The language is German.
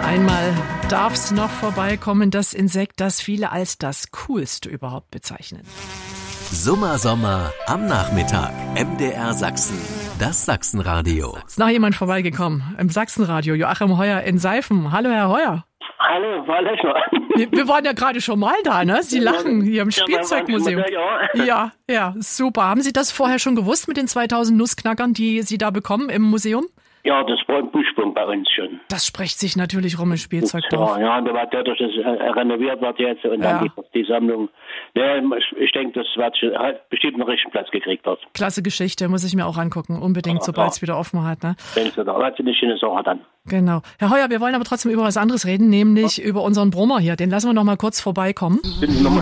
Einmal darf's noch vorbeikommen, das Insekt, das viele als das Coolste überhaupt bezeichnen. Sommer am Nachmittag. MDR Sachsen. Das Sachsenradio. Ist noch jemand vorbeigekommen im Sachsenradio? Joachim Heuer in Seifen. Hallo, Herr Heuer. Hallo, Frau Lechner. Wir waren ja gerade schon mal da, ne? Sie lachen hier im Spielzeugmuseum. Ja, super. Haben Sie das vorher schon gewusst mit den 2000 Nussknackern, die Sie da bekommen im Museum? Ja, das war ein Buschbund bei uns schon. Das spricht sich natürlich rum im Spielzeugdorf. Ja, und da war dadurch, dass es renoviert wird jetzt und dann die Sammlung. Ja, ich denke, das hat bestimmt einen richtigen Platz gekriegt dort. Klasse Geschichte, muss ich mir auch angucken, unbedingt, sobald es wieder offen hat. Ne? Wenn es da hat, eine schöne Sache dann. Genau. Herr Heuer, wir wollen aber trotzdem über was anderes reden, nämlich über unseren Brummer hier. Den lassen wir noch mal kurz vorbeikommen.